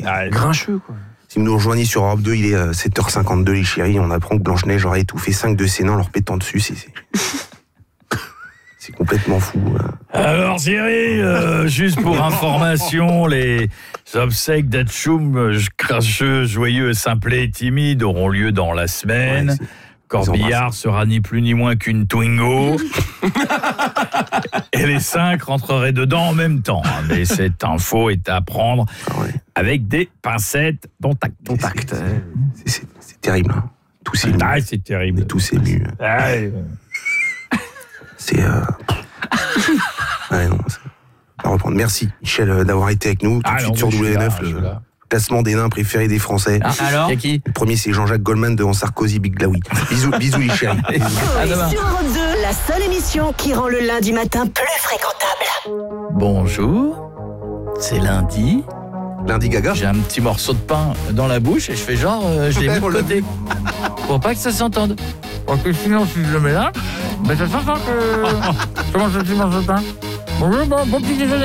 Grincheux, quoi. Si vous nous rejoignez sur Europe 2, il est 7h52, les chéris. On apprend que Blanche-Neige aurait étouffé 5 de ses nains en leur pétant dessus. C'est complètement fou. Alors Thierry, juste pour information, les obsèques d'Hatchoum, cracheux, joyeux, simplet et timide, auront lieu dans la semaine. Ouais, Corbillard sera ni plus ni moins qu'une Twingo. Et les 5 rentreraient dedans en même temps. Mais cette info est à prendre avec des pincettes dont tact. C'est terrible. Hein. Tous ces émus. C'est terrible. Tous émus. C'est... Ouais, non, à reprendre. Merci, Michel, d'avoir été avec nous. Tout de suite sur W9, le classement des nains préférés des Français. Alors, qui le premier, c'est Jean-Jacques Goldman devant Sarkozy, Big Glaoui. Bisous les chéris. Sur Europe 2, la seule émission qui rend le lundi matin plus fréquentable. Bonjour, c'est lundi. Lundi Gaga. J'ai un petit morceau de pain dans la bouche et je fais genre, je l'ai mis de côté. Pour pas que ça s'entende. Parce que sinon, si je le mets là, ça s'entend que je mange un petit morceau de pain. Bon petit déjeuner.